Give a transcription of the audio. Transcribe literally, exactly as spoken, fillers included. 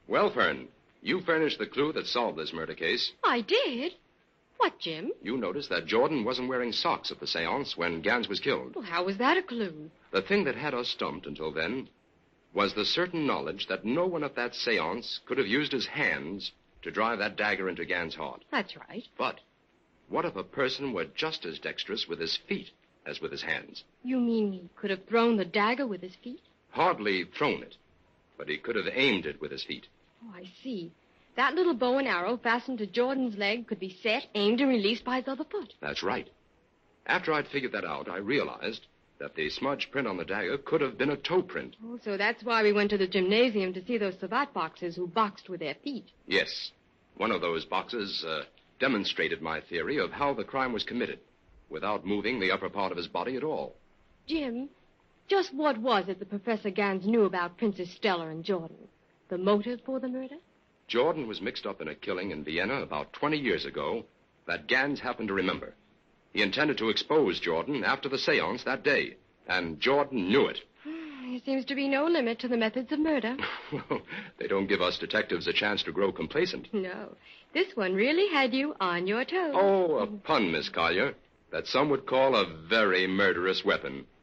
Well, Fern, you furnished the clue that solved this murder case. I did? What, Jim? You noticed that Jordan wasn't wearing socks at the seance when Gans was killed. Well, how was that a clue? The thing that had us stumped until then was the certain knowledge that no one at that seance could have used his hands to drive that dagger into Gans' heart. That's right. But what if a person were just as dexterous with his feet as with his hands? You mean he could have thrown the dagger with his feet? Hardly thrown it, but he could have aimed it with his feet. Oh, I see. That little bow and arrow fastened to Jordan's leg could be set, aimed, and released by his other foot. That's right. After I'd figured that out, I realized that the smudge print on the dagger could have been a toe print. Oh, so that's why we went to the gymnasium to see those savate boxers who boxed with their feet. Yes. One of those boxes uh, demonstrated my theory of how the crime was committed without moving the upper part of his body at all. Jim, just what was it that Professor Gans knew about Princess Stella and Jordan? The motive for the murder? Jordan was mixed up in a killing in Vienna about twenty years ago that Gans happened to remember. He intended to expose Jordan after the seance that day, and Jordan knew it. There seems to be no limit to the methods of murder. Well, they don't give us detectives a chance to grow complacent. No. This one really had you on your toes. Oh, a pun, Miss Collier, that some would call a very murderous weapon.